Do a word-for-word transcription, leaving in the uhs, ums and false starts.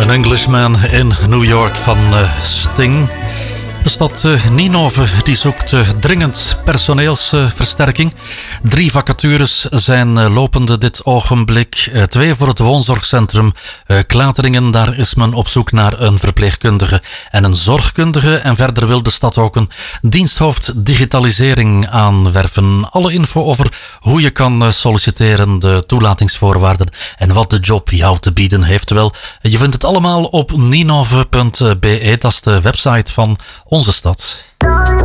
An Englishman in New York van uh, Sting. De stad uh, Ninove die zoekt uh, dringend personeelsversterking. Uh, Drie vacatures zijn uh, lopende dit ogenblik. Uh, twee voor het woonzorgcentrum uh, Klateringen. Daar is men op zoek naar een verpleegkundige en een zorgkundige. En verder wil de stad ook een diensthoofd digitalisering aanwerven. Alle info over hoe je kan uh, solliciteren, de toelatingsvoorwaarden en wat de job jou te bieden heeft. Wel, je vindt het allemaal op ninove punt be. Dat is de website van onze stad.